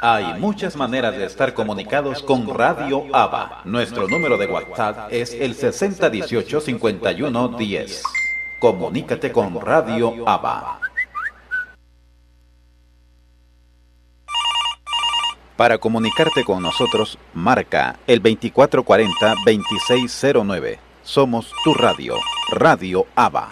Hay muchas maneras de estar comunicados con Radio ABA. Nuestro número de WhatsApp es el 6018-5110. Comunícate con Radio ABA. Para comunicarte con nosotros, marca el 2440-2609. Somos tu radio, Radio ABA.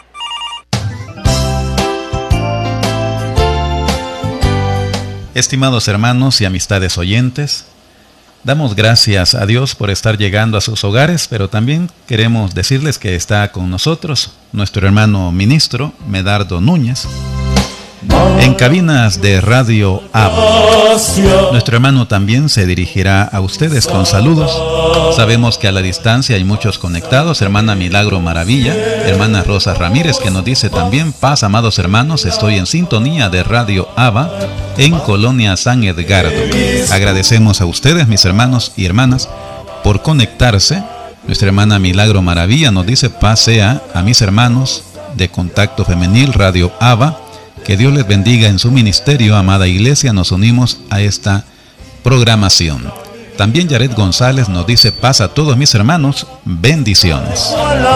Estimados hermanos y amistades oyentes, damos gracias a Dios por estar llegando a sus hogares, pero también queremos decirles que está con nosotros nuestro hermano ministro Medardo Núñez en cabinas de Radio ABA. Nuestro hermano también se dirigirá a ustedes con saludos. Sabemos que a la distancia hay muchos conectados. Hermana Milagro Maravilla, hermana Rosa Ramírez, que nos dice también: paz, amados hermanos, estoy en sintonía de Radio ABA en Colonia San Edgardo. Agradecemos a ustedes, mis hermanos y hermanas, por conectarse. Nuestra hermana Milagro Maravilla nos dice: paz sea a mis hermanos de Contacto Femenil Radio ABA. Que Dios les bendiga en su ministerio, amada iglesia. Nos unimos a esta programación. También Yaret González nos dice: paz a todos mis hermanos, bendiciones.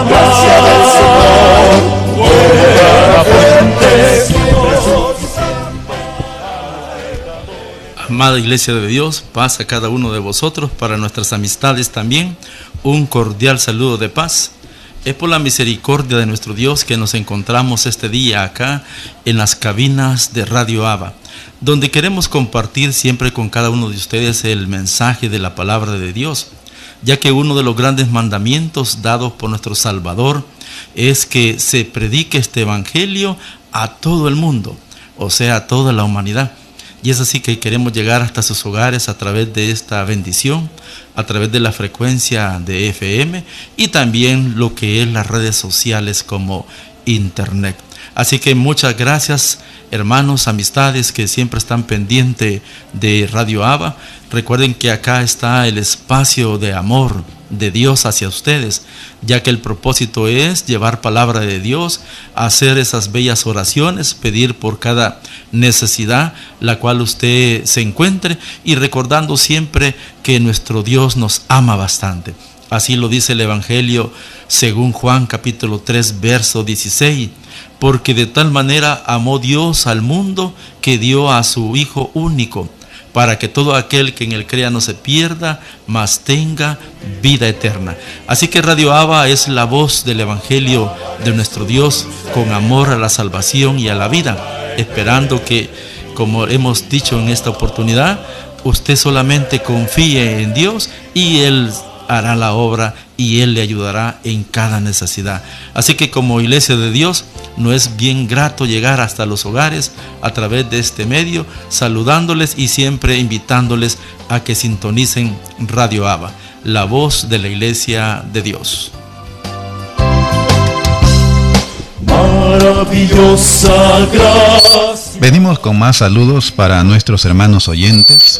Amada iglesia de Dios, paz a cada uno de vosotros. Para nuestras amistades también, un cordial saludo de paz. Es por la misericordia de nuestro Dios que nos encontramos este día acá en las cabinas de Radio ABA, donde queremos compartir siempre con cada uno de ustedes el mensaje de la palabra de Dios, ya que uno de los grandes mandamientos dados por nuestro Salvador es que se predique este evangelio a todo el mundo, o sea, a toda la humanidad. Y es así que queremos llegar hasta sus hogares a través de esta bendición, a través de la frecuencia de FM y también lo que es las redes sociales como Internet. Así que muchas gracias, hermanos, amistades que siempre están pendientes de Radio ABA. Recuerden que acá está el espacio de amor de Dios hacia ustedes, ya que el propósito es llevar palabra de Dios, hacer esas bellas oraciones, pedir por cada necesidad la cual usted se encuentre, y recordando siempre que nuestro Dios nos ama bastante. Así lo dice el Evangelio según Juan capítulo 3 verso 16, porque de tal manera amó Dios al mundo que dio a su Hijo único, para que todo aquel que en él crea no se pierda, mas tenga vida eterna. Así que Radio ABA es la voz del Evangelio de nuestro Dios, con amor a la salvación y a la vida, esperando que, como hemos dicho en esta oportunidad, usted solamente confíe en Dios y Él hará la obra y Él le ayudará en cada necesidad. Así que como iglesia de Dios, nos es bien grato llegar hasta los hogares a través de este medio, saludándoles y siempre invitándoles a que sintonicen Radio ABA, la voz de la iglesia de Dios. Maravillosa gracia. Venimos con más saludos para nuestros hermanos oyentes.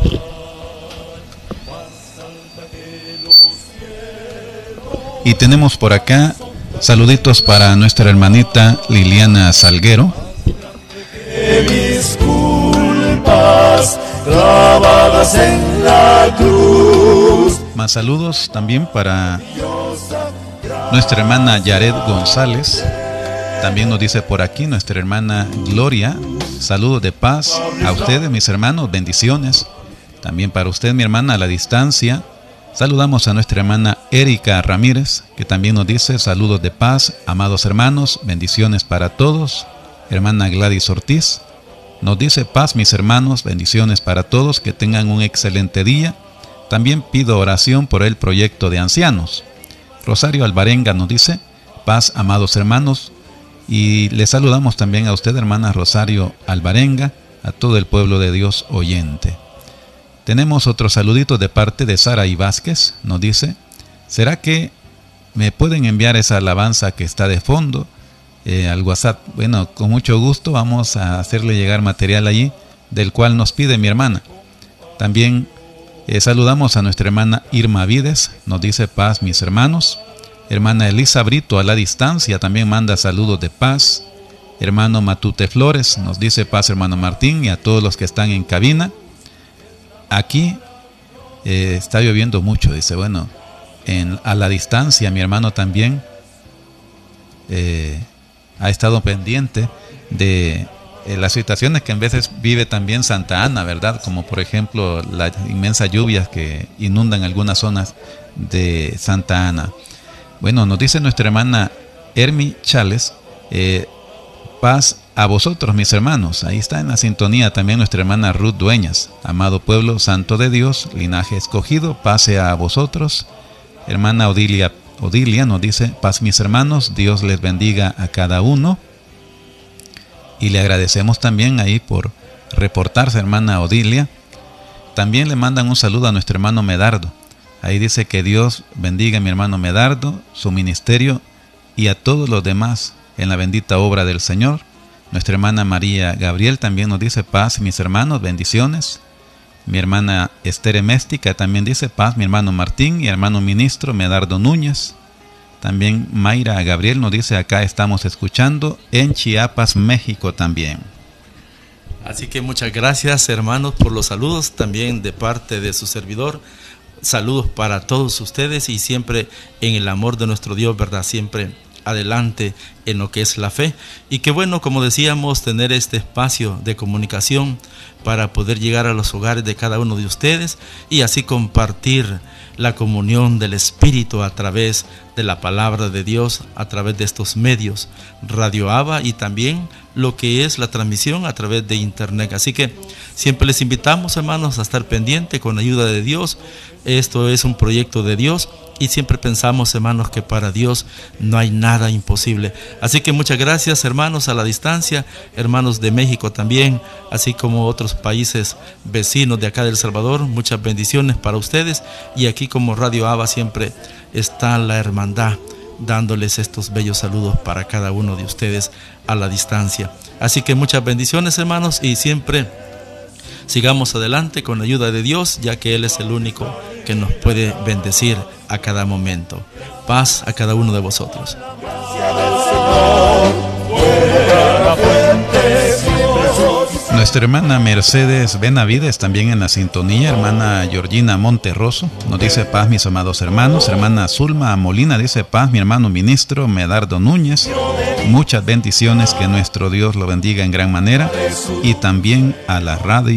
Y tenemos por acá saluditos para nuestra hermanita Liliana Salguero. Mis culpas clavadas en la cruz. Más saludos también para nuestra hermana Yaret González. También nos dice por aquí nuestra hermana Gloria: saludos de paz a ustedes, mis hermanos, bendiciones. También para usted, mi hermana, a la distancia. Saludamos a nuestra hermana Erika Ramírez, que también nos dice: saludos de paz, amados hermanos, bendiciones para todos. Hermana Gladys Ortiz nos dice: paz, mis hermanos, bendiciones para todos, que tengan un excelente día. También pido oración por el proyecto de ancianos. Rosario Alvarenga nos dice: paz, amados hermanos. Y le saludamos también a usted, hermana Rosario Alvarenga, a todo el pueblo de Dios oyente. Tenemos otro saludito de parte de Sara y Vázquez. Nos dice: ¿será que me pueden enviar esa alabanza que está de fondo al WhatsApp? Bueno, con mucho gusto vamos a hacerle llegar material allí del cual nos pide mi hermana. También saludamos a nuestra hermana Irma Vides. Nos dice: paz, mis hermanos. Hermana Elisa Brito a la distancia también manda saludos de paz. Hermano Matute Flores nos dice: paz, hermano Martín, y a todos los que están en cabina. aquí está lloviendo mucho, dice. Bueno, a la distancia mi hermano también ha estado pendiente de las situaciones que en veces vive también Santa Ana, ¿verdad? Como por ejemplo las inmensas lluvias que inundan algunas zonas de Santa Ana. Bueno, nos dice nuestra hermana Hermi Chales, paz a vosotros, mis hermanos. Ahí está en la sintonía también nuestra hermana Ruth Dueñas. Amado pueblo santo de Dios, linaje escogido, pase a vosotros. Hermana Odilia nos dice, paz mis hermanos, Dios les bendiga a cada uno. Y le agradecemos también ahí por reportarse, hermana Odilia. También le mandan un saludo a nuestro hermano Medardo. Ahí dice que Dios bendiga a mi hermano Medardo, su ministerio y a todos los demás en la bendita obra del Señor. Nuestra hermana María Gabriel también nos dice paz, mis hermanos, bendiciones. Mi hermana Esther Eméstica también dice paz, mi hermano Martín y hermano ministro Medardo Núñez. También Mayra Gabriel nos dice acá estamos escuchando en Chiapas, México también. Así que muchas gracias, hermanos, por los saludos también de parte de su servidor. Saludos para todos ustedes y siempre en el amor de nuestro Dios, ¿verdad? Siempre adelante en lo que es la fe. Y qué bueno, como decíamos, tener este espacio de comunicación para poder llegar a los hogares de cada uno de ustedes y así compartir la comunión del Espíritu a través de la palabra de Dios, a través de estos medios, Radio Abba, y también lo que es la transmisión a través de internet. Así que siempre les invitamos, hermanos, a estar pendientes con la ayuda de Dios. Esto es un proyecto de Dios y siempre pensamos, hermanos, que para Dios no hay nada imposible. Así que muchas gracias, hermanos a la distancia, hermanos de México también, así como otros países vecinos de acá de El Salvador. Muchas bendiciones para ustedes, y aquí como Radio Abba siempre está la hermandad dándoles estos bellos saludos para cada uno de ustedes a la distancia. Así que muchas bendiciones, hermanos, y siempre sigamos adelante con la ayuda de Dios, ya que Él es el único que nos puede bendecir a cada momento. Paz a cada uno de vosotros. Nuestra hermana Mercedes Benavides también en la sintonía. Hermana Georgina Monterroso nos dice paz, mis amados hermanos. Hermana Zulma Molina dice paz, mi hermano ministro Medardo Núñez. Muchas bendiciones, que nuestro Dios lo bendiga en gran manera, y también a la radio